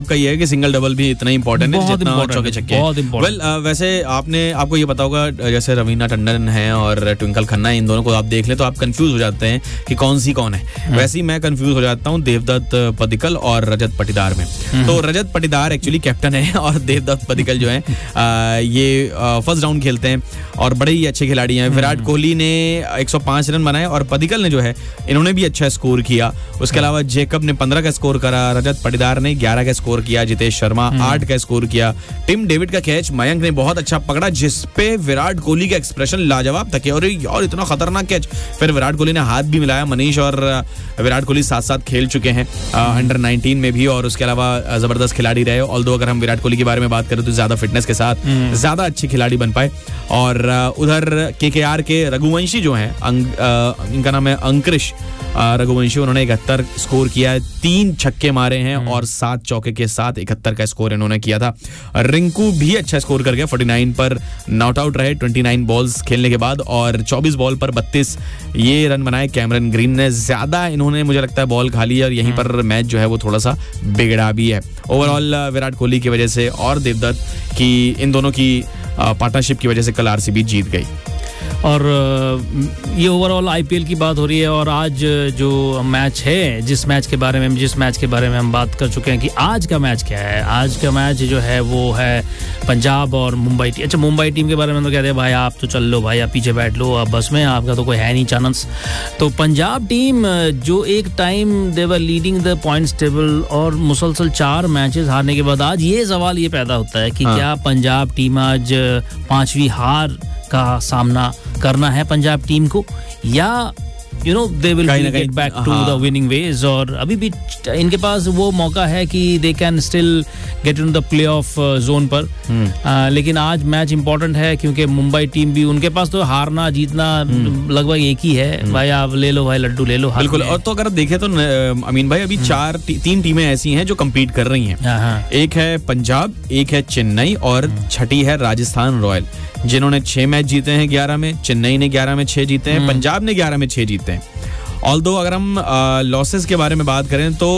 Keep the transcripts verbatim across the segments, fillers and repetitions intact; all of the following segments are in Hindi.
का ये है कि सिंगल डबल भी इतना इंपॉर्टेंट है जितना चौके छक्के। वेल वैसे आपने आपको ये पता होगा जैसे रवीना टंडन है और ट्विंकल खन्ना है, इन दोनों को आप देख लें तो आप कंफ्यूज हो जाते हैं कि कौन सी कौन है। वैसे ही मैं कंफ्यूज हो जाता हूँ देवदत्त पडिक्कल और रजत पाटीदार में। तो रजत पाटीदार एक्चुअली कैप्टन है और देवदत्त पडिक्कल जो है ये फर्स्ट राउंड खेलते हैं और बड़े ही अच्छे खिलाड़ी हैं। विराट कोहली ने एक सौ पाँच रन बनाए और पडिक्कल ने जो है इन्होंने भी अच्छा स्कोर किया। उसके अलावा जेकब ने पंद्रह का स्कोर करा, रजत पाटीदार ने ग्यारह का स्कोर किया, जितेश शर्मा आठ का स्कोर किया। टिम डेविड का कैच मयंक ने बहुत अच्छा पकड़ा जिसपे विराट कोहली का एक्सप्रेशन लाजवाब था कि अरे यार इतना खतरनाक कैच। फिर विराट कोहली ने हाथ भी मिलाया। मनीष और विराट कोहली साथ साथ खेल चुके हैं अंडर नाइनटीन में भी और उसके अलावा जबरदस्त खिलाड़ी रहे। ऑल्दो अगर हम विराट कोहली के बारे में बात करें तो ज्यादा फिटनेस के साथ ज्यादा अच्छे खिलाड़ी बन पाए। और उधर केकेआर के रघुवंशी जो हैं, इनका नाम है अंकुरिश रघुवंशी, उन्होंने इकहत्तर स्कोर किया है, तीन छक्के मारे हैं और सात चौके के साथ इकहत्तर का स्कोर इन्होंने किया था। रिंकू भी अच्छा स्कोर कर गया, उनचास पर नॉट आउट रहे उनतीस बॉल्स खेलने के बाद और चौबीस बॉल पर बत्तीस ये रन बनाए। कैमरन ग्रीन ने ज्यादा इन्होंने मुझे लगता है बॉल खा ली और यहीं पर मैच जो है वो थोड़ा सा बिगड़ा भी है। ओवरऑल विराट कोहली की वजह से और देवदत्त की इन दोनों की पार्टनरशिप की वजह से कल आरसीबी जीत गई। और ये ओवरऑल आईपीएल की बात हो रही है और आज जो मैच है, जिस मैच के बारे में जिस मैच के बारे में हम बात कर चुके हैं कि आज का मैच क्या है। आज का मैच जो है वो है पंजाब और मुंबई टीम। अच्छा, मुंबई टीम के बारे में तो कहते हैं भाई आप तो चल लो, भाई आप पीछे बैठ लो, आप बस में, आपका तो कोई है नहीं चांस। तो पंजाब टीम जो एक time they were leading the points table और मुसलसल चार मैचेस हारने के बाद आज ये सवाल ये पैदा होता है कि हाँ। क्या पंजाब टीम आज पांचवी हार का सामना करना है पंजाब टीम को या you know they will get back to the winning veg. और अभी भी इनके पास वो मौका है कि they can still get in the playoff zone पर। आ, लेकिन आज मैच इंपॉर्टेंट है क्योंकि मुंबई टीम भी, उनके पास तो हारना जीतना लगभग एक ही है। भाई आप ले लो, भाई लड्डू ले लो। बिल्कुल। और तो अगर देखें तो अमीन भाई अभी चार ती, तीन टीमें ऐसी हैं जो कम्पीट कर रही हैं। एक है पंजाब, एक है चेन्नई और छठी है राजस्थान रॉयल, जिन्होंने छह मैच जीते हैं ग्यारह में। चेन्नई ने ग्यारह में छह जीते हैं, पंजाब ने ग्यारह में छह जीते हैं। ऑल्दो अगर हम लॉसेस के बारे में बात करें तो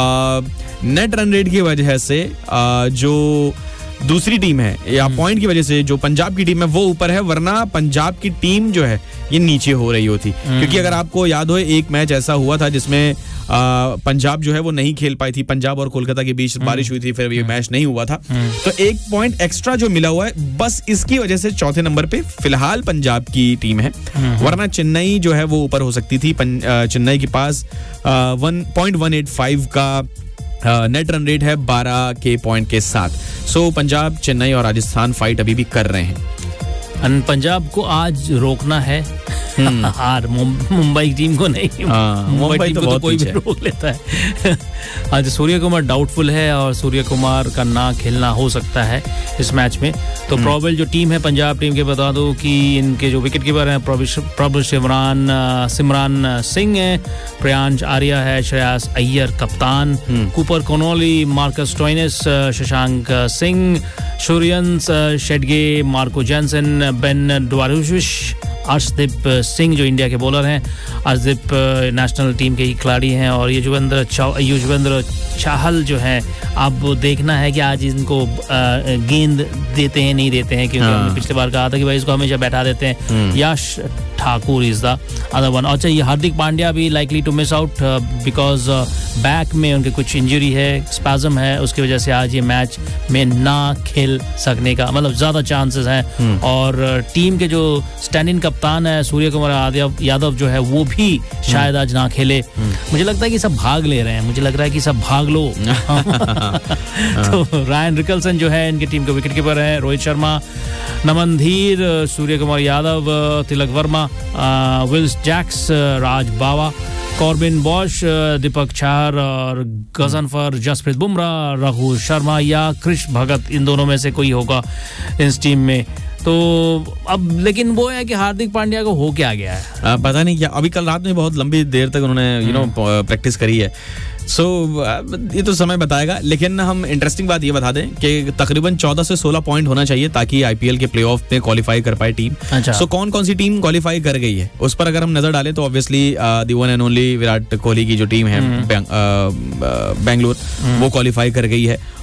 नेट रन रेट की वजह से आ, जो दूसरी टीम है या पॉइंट की वजह से जो पंजाब की टीम है वो ऊपर है, वरना पंजाब की टीम जो है ये नीचे हो रही होती। क्योंकि अगर आपको याद हो एक मैच ऐसा हुआ था जिसमें आ, पंजाब जो है वो नहीं खेल पाई थी। पंजाब और कोलकाता के बीच बारिश हुई थी, फिर ये मैच नहीं हुआ था। तो एक पॉइंट एक्स्ट्रा जो मिला हुआ है बस इसकी वजह से चौथे नंबर पे फिलहाल पंजाब की टीम है, वरना चेन्नई जो है वो ऊपर हो सकती थी। चेन्नई के पास one point one eight five का नेट रन रेट है बारह के पॉइंट के साथ। सो पंजाब, चेन्नई और राजस्थान फाइट अभी भी कर रहे हैं। पंजाब को आज रोकना है हार, मुंबई टीम को नहीं। मुंबई टीम तो को तो कोई भी रोक लेता है। आज सूर्य कुमार डाउटफुल है और सूर्य कुमार का ना खेलना हो सकता है इस मैच में। तो प्रॉबल जो टीम है पंजाब टीम के, बता दो कि इनके जो विकेट कीपर हैं प्रभु शिवरान सिमरान सिंह है, प्रियांश आर्या है, श्रेयस अय्यर कप्तान, Cooper Connolly, Marcus Stoinis, Shashank Singh, शुरियंस Shedge, Marco Jansen, Ben ड्वारुशिश, Arshdeep Singh जो इंडिया के बॉलर हैं। अर्शदीप नेशनल टीम के ही खिलाड़ी हैं और ये युजवेंद्र युजवेंद्र चाहल जो है, अब देखना है कि आज इनको गेंद देते हैं नहीं देते हैं, क्योंकि हमने पिछली बार कहा था कि भाई इसको हमेशा बैठा देते हैं। यश Thakur is the other one. अच्छा, ये हार्दिक पांड्या भी likely to miss out because back में उनके कुछ इंजरी है, स्पैज्म है, उसकी वजह से आज ये मैच में ना खेल सकने का मतलब ज्यादा चांसेस हैं। और टीम के जो स्टैंड इन कप्तान है सूर्य कुमार यादव यादव जो है वो भी शायद आज ना खेले। मुझे लगता है कि सब भाग ले रहे हैं, मुझे लग रहा है कि सब भाग लो। तो रायन रिकल्सन जो है इनकी टीम के विकेट कीपर है, रोहित शर्मा, नमन धीर, सूर्य कुमार यादव, तिलक वर्मा, विल्स जैक्स, राज बावा, कॉर्बिन बॉश, दीपक चाहर और गजनफर, जसप्रीत बुमराह, रघु शर्मा या कृष भगत, इन दोनों में से कोई होगा इस टीम में तो अब लेकिन वो है कि हार्दिक पांड्या को हो क्या गया है, आ, पता नहीं क्या। अभी कल रात में बहुत लंबी देर तक उन्होंने यू नो प्रैक्टिस करी है। सो so, ये तो समय बताएगा, लेकिन हम इंटरेस्टिंग बात ये बता दें कि तकरीबन चौदह से सोलह पॉइंट होना चाहिए ताकि आईपीएल के प्लेऑफ में क्वालिफाई कर पाए टीम। अच्छा। सो so, कौन कौन सी टीम क्वालिफाई कर गई है उस पर अगर हम नजर डालें तो obviously the one and only Virat Kohli की जो टीम है बेंगलुरु, वो क्वालिफाई कर गई है।